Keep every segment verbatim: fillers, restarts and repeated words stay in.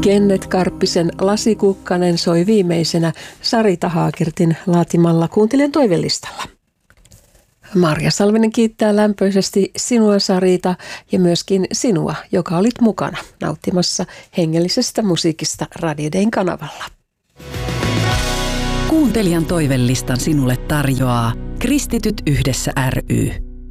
Kenneth Karppisen Lasikukkanen soi viimeisenä Sarita Haakertin laatimalla kuuntelijan toivelistalla. Marja Salminen kiittää lämpöisesti sinua, Sarita, ja myöskin sinua, joka olit mukana nauttimassa hengellisestä musiikista Radio Dayn kanavalla. Kuuntelijan toivelistan sinulle tarjoaa Kristityt yhdessä ry.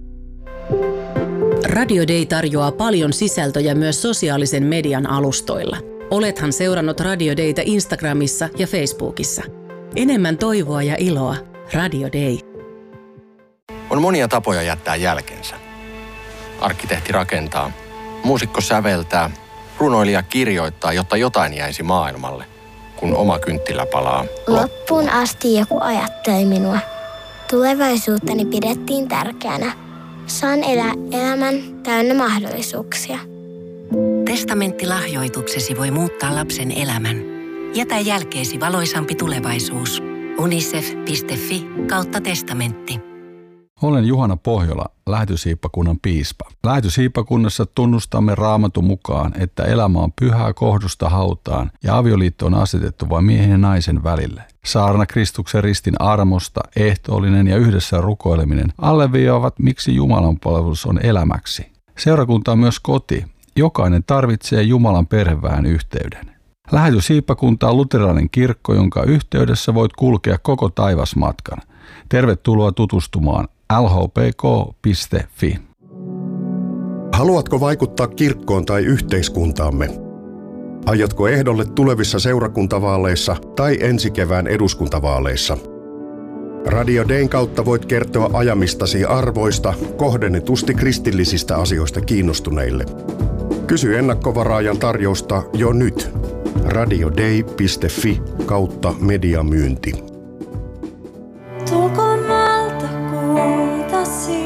Radio Day tarjoaa paljon sisältöjä myös sosiaalisen median alustoilla. Olethan seurannut Radio Daytä Instagramissa ja Facebookissa. Enemmän toivoa ja iloa. Radio Day. On monia tapoja jättää jälkensä. Arkkitehti rakentaa, muusikko säveltää, runoilija kirjoittaa, jotta jotain jäisi maailmalle, kun oma kynttilä palaa. Loppuun asti joku ajatteli minua. Tulevaisuuteni pidettiin tärkeänä. Saan elää elämän täynnä mahdollisuuksia. Testamenttilahjoituksesi voi muuttaa lapsen elämän. Jätä jälkeesi valoisampi tulevaisuus. unicef piste fi kautta testamentti. Olen Juhana Pohjola, Lähetyssiippakunnan piispa. Lähetyssiippakunnassa tunnustamme Raamatun mukaan, että elämä on pyhää kohdusta hautaan ja avioliitto on asetettu vain miehen ja naisen välille. Saarna Kristuksen ristin armosta, ehtoollinen ja yhdessä rukoileminen alleviivaavat, miksi Jumalan palvelus on elämäksi. Seurakunta on myös koti. Jokainen tarvitsee Jumalan perheväen yhteyden. Lähetyssiippakunta on luterilainen kirkko, jonka yhteydessä voit kulkea koko taivasmatkan. Tervetuloa tutustumaan l h p k piste f i. Haluatko vaikuttaa kirkkoon tai yhteiskuntaamme? Aiotko ehdolle tulevissa seurakuntavaaleissa tai ensi kevään eduskuntavaaleissa? Radio Dayn kautta voit kertoa ajamistasi arvoista kohdennetusti kristillisistä asioista kiinnostuneille. Kysy ennakkovaraajan tarjousta jo nyt. radioday piste fi kautta mediamyynti. Tulkoon maalta kuutasi,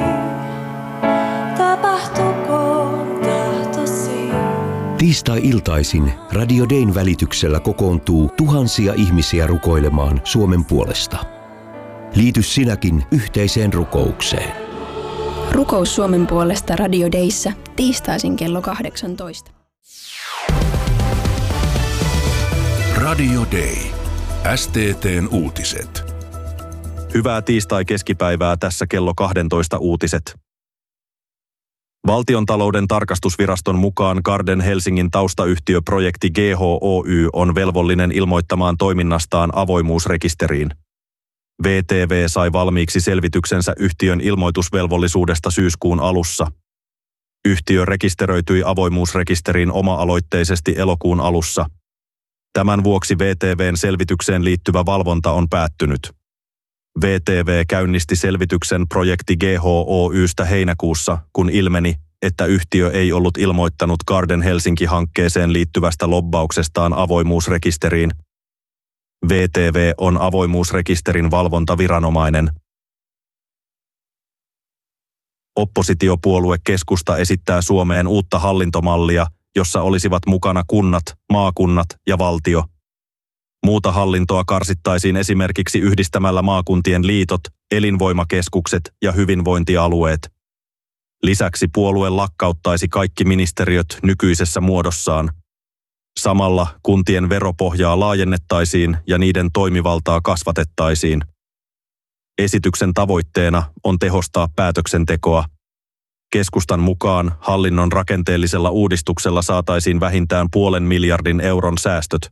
tapahtukoon tahtosi. Tiistai-iltaisin Radio Dayn välityksellä kokoontuu tuhansia ihmisiä rukoilemaan Suomen puolesta. Liity sinäkin yhteiseen rukoukseen. Rukous Suomen puolesta Radio Dayssä tiistaisin kello kahdeksantoista. Radio Day. S T T:n uutiset. Hyvää tiistai-keskipäivää, tässä kello kaksitoista uutiset. Valtiontalouden tarkastusviraston mukaan Garden Helsingin taustayhtiö Projekti G H Oy on velvollinen ilmoittamaan toiminnastaan avoimuusrekisteriin. V T V sai valmiiksi selvityksensä yhtiön ilmoitusvelvollisuudesta syyskuun alussa. Yhtiö rekisteröityi avoimuusrekisteriin oma-aloitteisesti elokuun alussa. Tämän vuoksi V T V:n selvitykseen liittyvä valvonta on päättynyt. V T V käynnisti selvityksen Projekti G H Oystä heinäkuussa, kun ilmeni, että yhtiö ei ollut ilmoittanut Garden Helsinki-hankkeeseen liittyvästä lobbauksestaan avoimuusrekisteriin. V T V on avoimuusrekisterin valvontaviranomainen. Oppositiopuolue Keskusta esittää Suomeen uutta hallintomallia, jossa olisivat mukana kunnat, maakunnat ja valtio. Muuta hallintoa karsittaisiin esimerkiksi yhdistämällä maakuntien liitot, elinvoimakeskukset ja hyvinvointialueet. Lisäksi puolue lakkauttaisi kaikki ministeriöt nykyisessä muodossaan. Samalla kuntien veropohjaa laajennettaisiin ja niiden toimivaltaa kasvatettaisiin. Esityksen tavoitteena on tehostaa päätöksentekoa. Keskustan mukaan hallinnon rakenteellisella uudistuksella saataisiin vähintään puolen miljardin euron säästöt.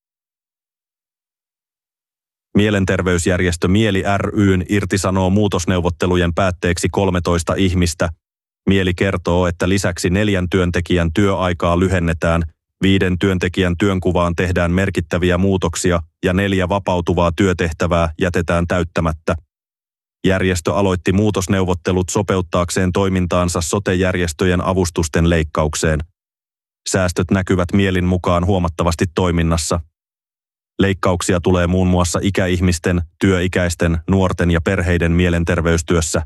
Mielenterveysjärjestö Mieli ry:n irtisanoo muutosneuvottelujen päätteeksi kolmetoista ihmistä. Mieli kertoo, että lisäksi neljän työntekijän työaikaa lyhennetään, viiden työntekijän työnkuvaan tehdään merkittäviä muutoksia ja neljä vapautuvaa työtehtävää jätetään täyttämättä. Järjestö aloitti muutosneuvottelut sopeuttaakseen toimintaansa sote-järjestöjen avustusten leikkaukseen. Säästöt näkyvät Mielin mukaan huomattavasti toiminnassa. Leikkauksia tulee muun muassa ikäihmisten, työikäisten, nuorten ja perheiden mielenterveystyössä.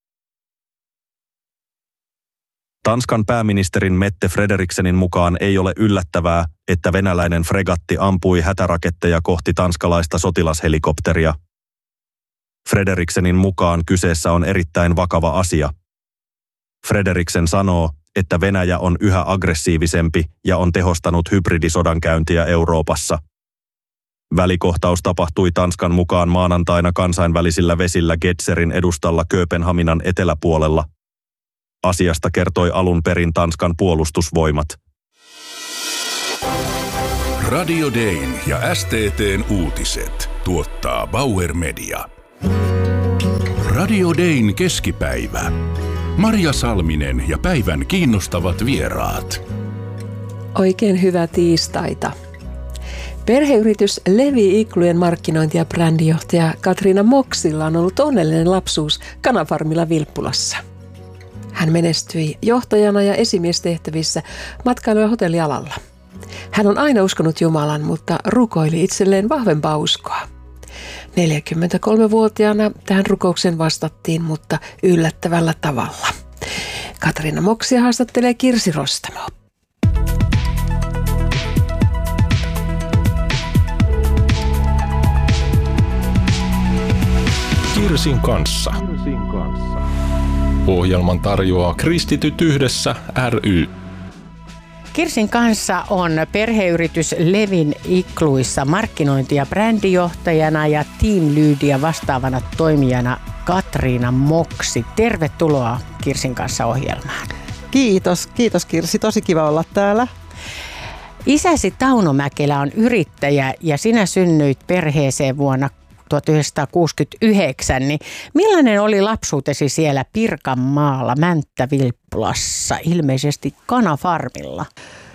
Tanskan pääministerin Mette Frederiksenin mukaan ei ole yllättävää, että venäläinen fregatti ampui hätäraketteja kohti tanskalaista sotilashelikopteria. Frederiksenin mukaan kyseessä on erittäin vakava asia. Frederiksen sanoo, että Venäjä on yhä aggressiivisempi ja on tehostanut hybridisodankäyntiä Euroopassa. Välikohtaus tapahtui Tanskan mukaan maanantaina kansainvälisillä vesillä Getzerin edustalla Kööpenhaminan eteläpuolella. Asiasta kertoi alun perin Tanskan puolustusvoimat. Radio Dayn ja S T T:n uutiset tuottaa Bauer Media. Radio Dayn keskipäivä. Marja Salminen ja päivän kiinnostavat vieraat. Oikein hyvää tiistaita. Perheyritys Levi Iklujen markkinointi- ja brändijohtaja Katriina Moxilla on ollut onnellinen lapsuus Kanafarmilla Vilppulassa. Hän menestyi johtajana ja esimiestehtävissä matkailu- ja hotellialalla. Hän on aina uskonut Jumalan, mutta rukoili itselleen vahvempaa uskoa. neljäkymmentäkolmevuotiaana tähän rukoukseen vastattiin, mutta yllättävällä tavalla. Katriina Moxia haastattelee Kirsi Rostamo. Kirsin kanssa. Ohjelman tarjoaa Kristityt yhdessä ry. Kirsin kanssa on perheyritys Levin Ikluissa markkinointi- ja brändijohtajana ja team leadia vastaavana toimijana Katriina Moxi. Tervetuloa Kirsin kanssa ohjelmaan. Kiitos, kiitos Kirsi. Tosi kiva olla täällä. Isäsi Tauno Mäkelä on yrittäjä ja sinä synnyit perheeseen vuonna tuhatyhdeksänsataakuusikymmentäyhdeksän, niin millainen oli lapsuutesi siellä Pirkanmaalla Mänttä-Vilppulassa, ilmeisesti Kanafarmilla?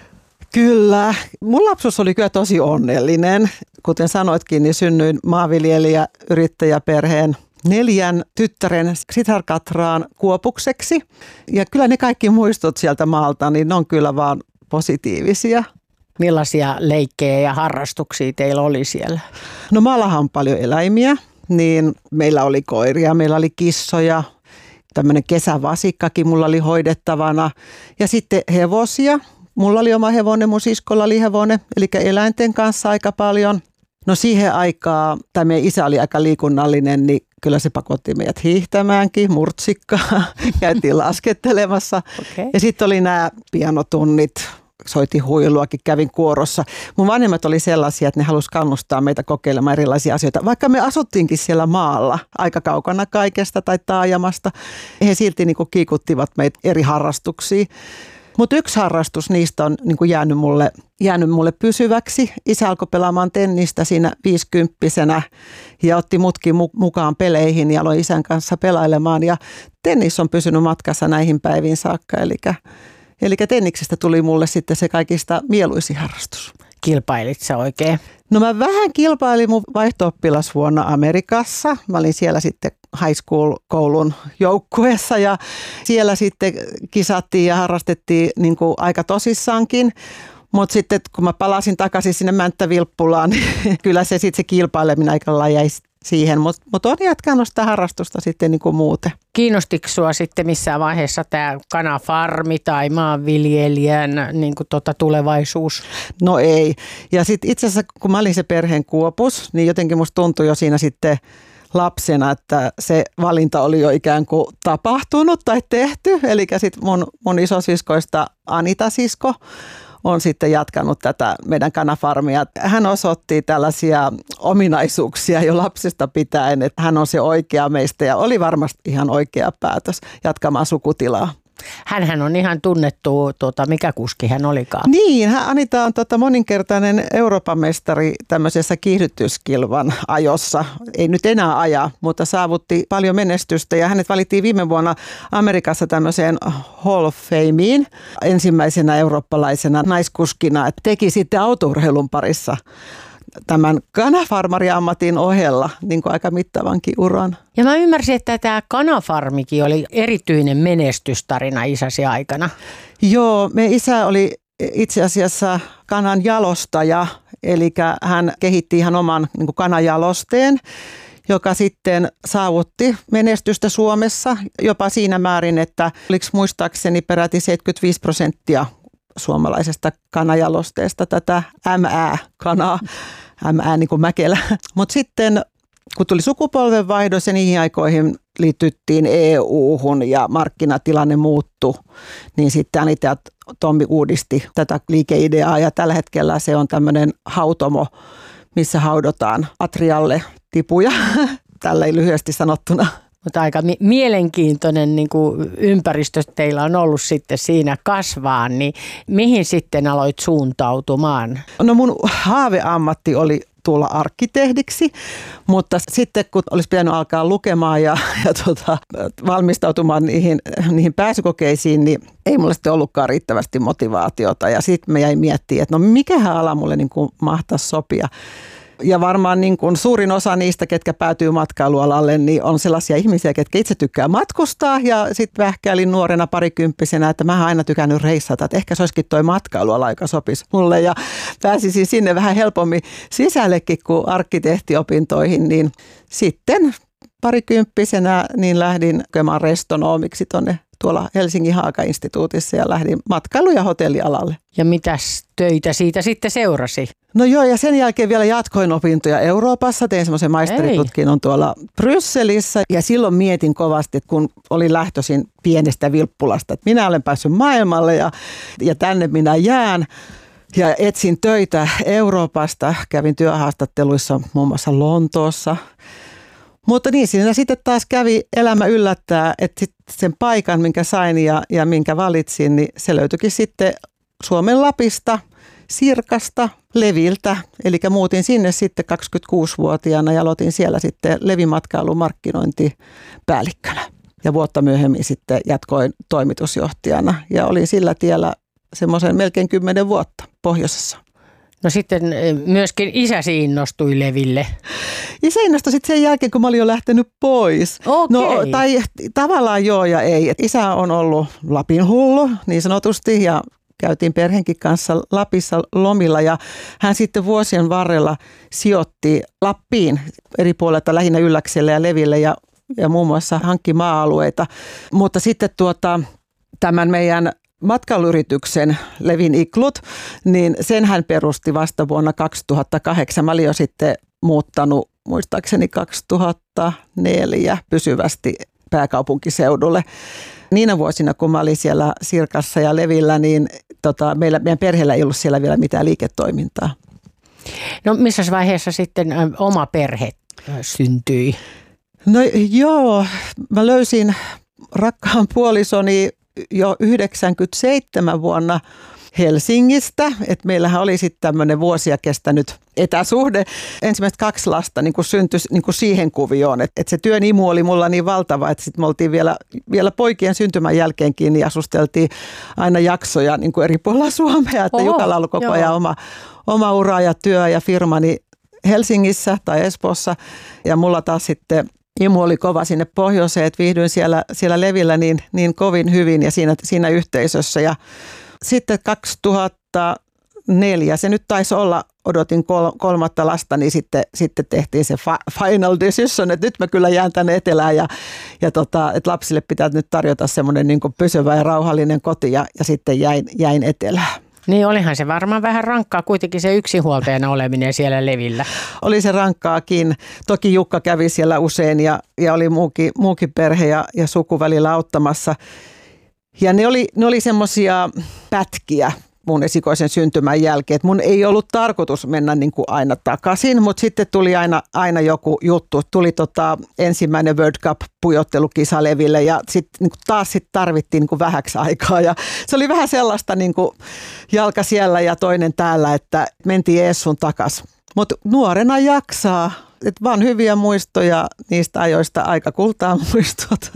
Kyllä, mun lapsuus oli kyllä tosi onnellinen. Kuten sanoitkin, niin synnyin maanviljelijä yrittäjäperheen neljän tyttären Sitarkatraan kuopukseksi. Ja kyllä ne kaikki muistot sieltä maalta, niin ne on kyllä vaan positiivisia. Millaisia leikkejä ja harrastuksia teillä oli siellä? No maallahan on paljon eläimiä, niin meillä oli koiria, meillä oli kissoja, tämmöinen kesävasikkakin mulla oli hoidettavana ja sitten hevosia. Mulla oli oma hevonen, mun siskolla oli hevonen, eli eläinten kanssa aika paljon. No siihen aikaan, tai meidän isä oli aika liikunnallinen, niin kyllä se pakotti meidät hiihtämäänkin, murtsikkaa, käytiin laskettelemassa. Okay. Ja sitten oli nämä pianotunnit. Soitin huiluakin, kävin kuorossa. Mun vanhemmat oli sellaisia, että ne halusi kannustaa meitä kokeilemaan erilaisia asioita. Vaikka me asuttiinkin siellä maalla, aika kaukana kaikesta tai taajamasta, he silti niin kuin kiikuttivat meitä eri harrastuksiin. Mutta yksi harrastus niistä on niin kuin jäänyt, mulle, jäänyt mulle pysyväksi. Isä alkoi pelaamaan tennistä siinä viisikymppisenä ja otti mutkin mukaan peleihin ja aloin isän kanssa pelailemaan. Ja tennis on pysynyt matkassa näihin päiviin saakka, eli Eli tenniksestä tuli mulle sitten se kaikista mieluisin harrastus. Kilpailit sä oikein? No mä vähän kilpailin mun vaihto-oppilasvuonna Amerikassa. Mä olin siellä sitten high school-koulun joukkueessa ja siellä sitten kisattiin ja harrastettiin niin kuin aika tosissaankin. Mutta sitten kun mä palasin takaisin sinne Mänttä-Vilppulaan, niin kyllä se sitten se kilpaileminen aika lailla jäi siihen, mutta mut on jatkanut sitä harrastusta sitten niin kuin muuten. Kiinnostiko sua sitten missään vaiheessa tämä kanafarmi tai maanviljelijän niin kuin tota tulevaisuus? No ei. Ja sitten itse asiassa kun mä olin se perheen kuopus, niin jotenkin musta tuntui jo siinä sitten lapsena, että se valinta oli jo ikään kuin tapahtunut tai tehty. Eli sitten mun, mun isosiskoista Anita-sisko on sitten jatkanut tätä meidän kanafarmia. Hän osoitti tällaisia ominaisuuksia jo lapsesta pitäen, että hän on se oikea meistä ja oli varmasti ihan oikea päätös jatkamaan sukutilaa. Hänhän on ihan tunnettu, tuota, mikä kuski hän olikaan. Niin, hän, Anita on tota moninkertainen Euroopan mestari tämmöisessä kiihdytyskilvan ajossa. Ei nyt enää aja, mutta saavutti paljon menestystä ja hänet valittiin viime vuonna Amerikassa tämmöiseen Hall of Fameen ensimmäisenä eurooppalaisena naiskuskina. Teki sitten autourheilun parissa tämän kanafarmariammatin ohella niin kuin aika mittavankin uran. Ja mä ymmärsin, että tämä kanafarmikin oli erityinen menestystarina isäsi aikana. Joo, me isä oli itse asiassa kanan jalostaja, eli hän kehitti ihan oman niin kuin kanajalosteen, joka sitten saavutti menestystä Suomessa jopa siinä määrin, että oliko muistaakseni peräti seitsemänkymmentäviisi prosenttia suomalaisesta kanajalosteesta tätä M Ä-kanaa, M Ä niin kuin Mäkelä. Mutta sitten kun tuli sukupolvenvaihdos ja niihin aikoihin liityttiin E U-hun ja markkinatilanne muuttui, niin sitten Anita ja Tommi uudisti tätä liikeideaa ja tällä hetkellä se on tämmöinen hautomo, missä haudotaan atrialle tipuja, tällä lyhyesti sanottuna. Mutta aika mi- mielenkiintoinen niin kuin ympäristö teillä on ollut sitten siinä kasvaa, niin mihin sitten aloit suuntautumaan? No mun haaveammatti oli tulla arkkitehdiksi, mutta sitten kun olisi pitänyt alkaa lukemaan ja, ja tota, valmistautumaan niihin, niihin pääsykokeisiin, niin ei mulla sitten ollutkaan riittävästi motivaatiota. Ja sitten mä jäin miettimään, että no mikähän ala mulle niin kuin mahtaisi sopia. Ja varmaan niin kuin suurin osa niistä, ketkä päätyy matkailualalle, niin on sellaisia ihmisiä, ketkä itse tykkää matkustaa. Ja sitten vähkäilin nuorena parikymppisenä, että mä oon aina tykännyt reissata, että ehkä se olisikin toi matkailuala, joka sopisi mulle. Ja pääsisin sinne vähän helpommin sisällekin kuin arkkitehtiopintoihin, niin sitten parikymppisenä niin lähdin kokemaan restonomiksi tuonne tuolla Helsingin Haaka-instituutissa ja lähdin matkailu- ja hotellialalle. Ja mitäs töitä siitä sitten seurasi? No joo, ja sen jälkeen vielä jatkoin opintoja Euroopassa. Tein semmoisen maisteritutkinnon tuolla Brysselissä. Ja silloin mietin kovasti, että kun olin lähtöisin pienestä Vilppulasta, että minä olen päässyt maailmalle ja, ja tänne minä jään. Ja etsin töitä Euroopasta. Kävin työhaastatteluissa muun muassa Lontoossa. Mutta niin, siinä sitten taas kävi elämä yllättää, että sen paikan, minkä sain ja, ja minkä valitsin, niin se löytyikin sitten Suomen Lapista, Sirkasta, Leviltä. Eli muutin sinne sitten kaksikymmentäkuusivuotiaana ja aloitin siellä sitten Levimatkailun markkinointipäällikkönä. Ja vuotta myöhemmin sitten jatkoin toimitusjohtajana ja olin sillä tiellä semmoisen melkein kymmenen vuotta pohjoisessa. No sitten myöskin isäsi innostui Leville. Isä innostui sitten sen jälkeen, kun mä olin jo lähtenyt pois. Okei. No, tai tavallaan joo ja ei. Et isä on ollut Lapin hullu niin sanotusti ja käytiin perheenkin kanssa Lapissa lomilla ja hän sitten vuosien varrella sijoitti Lappiin eri puolilta lähinnä Ylläkselle ja Leville ja, ja muun muassa hankki maa-alueita. Mutta sitten tuota, tämän meidän matkailuyrityksen Levin Iklut, niin sen hän perusti vasta vuonna kaksituhattakahdeksan. Mä olin jo sitten muuttanut muistaakseni kaksituhattaneljä pysyvästi pääkaupunkiseudulle. Niinä vuosina, kun mä olin siellä Sirkassa ja Levillä, niin tota, meillä, meidän perheellä ei ollut siellä vielä mitään liiketoimintaa. No missä vaiheessa sitten oma perhe syntyi? No joo, mä löysin rakkaan puolisoni jo yhdeksänkymmentäseitsemän vuonna Helsingistä, että meillähän oli sitten tämmöinen vuosia kestänyt etäsuhde. Ensimmäiset kaksi lasta niin kuin syntyi niin kuin siihen kuvioon, että, että se työn imu oli mulla niin valtava, että sitten me oltiin vielä, vielä poikien syntymän jälkeenkin, niin asusteltiin aina jaksoja niin kuin eri puolilla Suomea, että Oho, Jukalla oli koko ajan oma, oma ura ja työ ja firmani Helsingissä tai Espoossa ja mulla taas sitten imu oli kova sinne pohjoiseen, että viihdyin siellä, siellä Levillä niin, niin kovin hyvin ja siinä, siinä yhteisössä. Ja sitten kaksituhattaneljä, se nyt taisi olla, odotin kol, kolmatta lasta, niin sitten, sitten tehtiin se fa, final decision, että nyt mä kyllä jään tänne etelään ja, ja tota, että lapsille pitää nyt tarjota semmoinen niin kuin pysyvä ja rauhallinen koti ja, ja sitten jäin, jäin etelään. Niin olihan se varmaan vähän rankkaa kuitenkin se yksinhuoltajana oleminen siellä Levillä. Oli se rankkaakin. Toki Jukka kävi siellä usein ja, ja oli muukin, muukin perhe ja, ja suku välillä auttamassa. Ja ne oli, ne oli semmoisia pätkiä mun esikoisen syntymän jälkeen. Et mun ei ollut tarkoitus mennä niin kuin aina takaisin, mutta sitten tuli aina, aina joku juttu. Tuli tota ensimmäinen World Cup-pujottelukisa Leville ja sitten niin taas sit tarvittiin niin kuin vähäksi aikaa. Ja se oli vähän sellaista niin kuin jalka siellä ja toinen täällä, että mentiin ees sun takas. Mutta nuorena jaksaa. Et vaan hyviä muistoja niistä ajoista, aika kultaa muistot.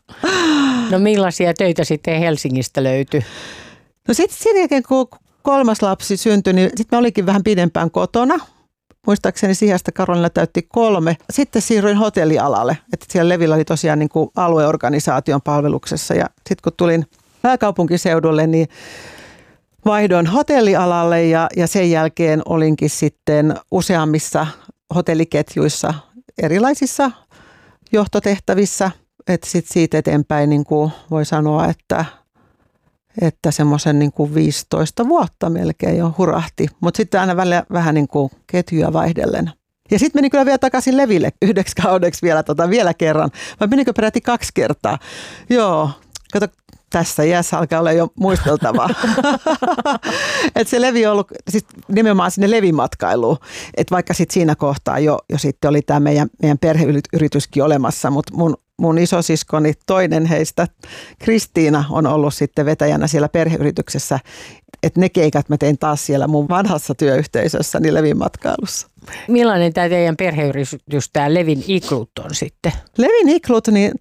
No millaisia töitä sitten Helsingistä löytyi? No sitten sen jälkeen, kun kolmas lapsi syntyi, niin sitten mä olikin vähän pidempään kotona. Muistaakseni Sihasta Karolina täytti kolme. Sitten siirryin hotellialalle. Että siellä Levillä oli tosiaan niin kuin alueorganisaation palveluksessa. Ja sitten kun tulin pääkaupunkiseudulle, niin vaihdoin hotellialalle ja, ja sen jälkeen olinkin sitten useammissa hotelliketjuissa erilaisissa johtotehtävissä. Että sitten siitä eteenpäin niin kuin voi sanoa, että että semmoisen niin kuin viisitoista vuotta melkein jo hurahti, mutta sitten aina välillä vähän niin kuin ketjuja vaihdellen. Ja sitten menin kyllä vielä takaisin Leville yhdeksi kaudeksi vielä, tota, vielä kerran. Vai meninkö peräti kaksi kertaa? Joo, kato, tässä iässä alkaa olla jo muisteltavaa. Että se Levi on ollut siis nimenomaan sinne Levimatkailuun. Että vaikka sitten siinä kohtaa jo, jo sitten oli tämä meidän, meidän perheyrityskin olemassa, mutta mun Mun isosiskoni, toinen heistä, Kristiina, on ollut sitten vetäjänä siellä perheyrityksessä. Että ne keikat mä tein taas siellä mun vanhassa työyhteisössäni Levin matkailussa. Millainen tämä teidän perheyritys, tämä Levin Iklut on sitten? Levin Iklut, niin